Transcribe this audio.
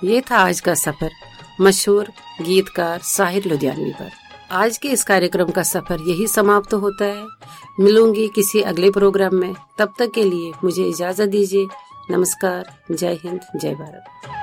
ये था आज का सफर मशहूर गीतकार साहिर लुधियानवी पर। आज के इस कार्यक्रम का सफर यही समाप्त होता है। मिलूंगी किसी अगले प्रोग्राम में, तब तक के लिए मुझे इजाजत दीजिए। नमस्कार, जय हिंद, जय भारत।